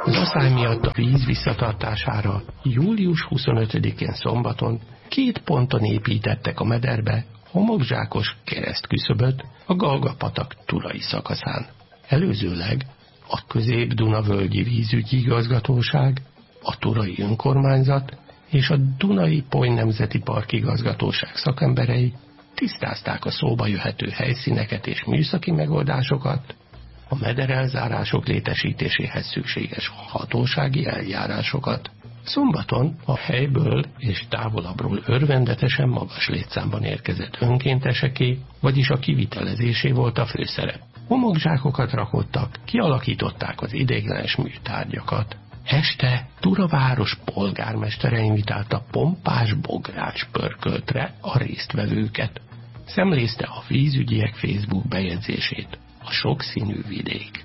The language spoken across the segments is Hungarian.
Az asszály miatt a víz visszatartására július 25-én szombaton 2 ponton építettek a mederbe homokzsákos keresztküszöböt a Galga-patak Turai szakaszán. Előzőleg a Közép-Duna-völgyi vízügyi igazgatóság, a Turai önkormányzat és a Dunai-Pony Nemzeti Park igazgatóság szakemberei tisztázták a szóba jöhető helyszíneket és műszaki megoldásokat, a mederelzárások létesítéséhez szükséges hatósági eljárásokat. Szombaton a helyből és távolabbról örvendetesen magas létszámban érkezett önkénteseké, vagyis a kivitelezésé volt a főszerep. Homokzsákokat rakottak, kialakították az ideiglenes műtárgyakat. Este Tura város polgármestere invitálta pompás bogrács pörköltre a résztvevőket. Szemlézte a vízügyiek Facebook bejegyzését. A sokszínű vidék.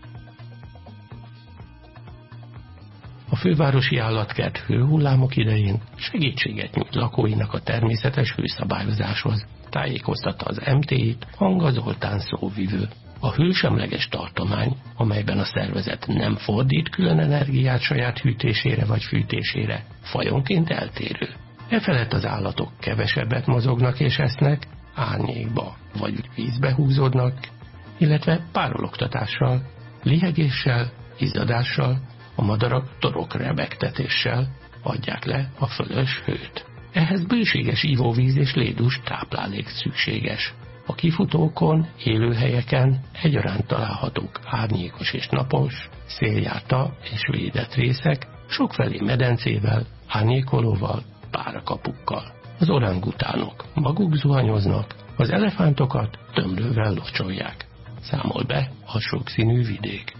A fővárosi állatkert hőhullámok idején segítséget nyújt lakóinak a természetes hőszabályozáshoz, tájékoztatta az MTI-t Hanga Zoltán szóvivő. A hősemleges tartomány, amelyben a szervezet nem fordít külön energiát saját hűtésére vagy fűtésére, fajonként eltérő. Efelett az állatok kevesebbet mozognak és esznek, árnyékba vagy vízbe húzódnak, illetve párologtatással, lihegéssel, izzadással, a madarak torok rebegtetéssel adják le a fölös hőt. Ehhez bőséges ivóvíz és lédús táplálék szükséges. A kifutókon, élőhelyeken egyaránt találhatók árnyékos és napos, széljárta és védett részek, sokfelé medencével, árnyékolóval, párakapukkal. Az orangutánok maguk zuhanyoznak, az elefántokat tömlővel locsolják. Számol be a sokszínű vidék.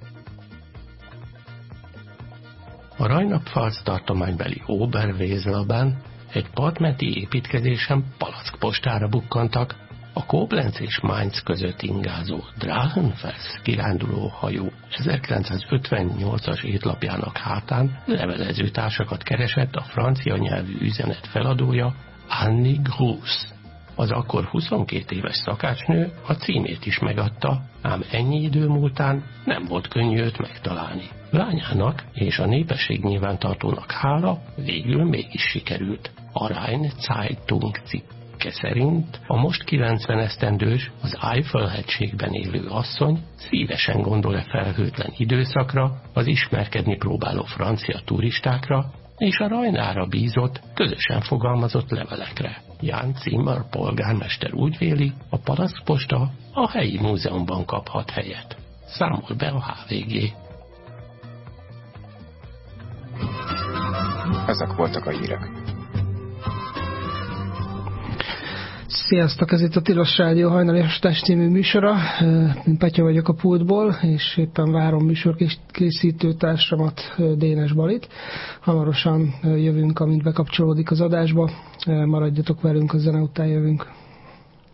A Rajnapfalc tartománybeli Oberweselben egy partmenti építkezésen palackpostára bukkantak a Koblenz és Mainz között ingázó Drachenfels kiránduló hajó 1958-as étlapjának hátán levelező társakat keresett a francia nyelvű üzenet feladója Annie Gruss. Az akkor 22 éves szakácsnő a címét is megadta, ám ennyi idő múltán nem volt könnyű őt megtalálni. Lányának és a népesség nyilvántartónak hála végül mégis sikerült. A Rhein Zeitung cikke szerint a most 90 esztendős, az Eifel-hegységben élő asszony szívesen gondol-e felhőtlen időszakra, az ismerkedni próbáló francia turistákra és a Rajnára bízott, közösen fogalmazott levelekre. Jan Zimmer polgármester úgy véli, a palackposta a helyi múzeumban kaphat helyet. Számol be a HVG. Ezek voltak a hírek. Sziasztok, ez itt a Tilos Rádió hajnali estás című műsora. Én Petya vagyok a pultból, és éppen várom műsorkészítő társamat, Dénes Balit. Hamarosan jövünk, amint bekapcsolódik az adásba. Maradjatok velünk, a zene után jövünk.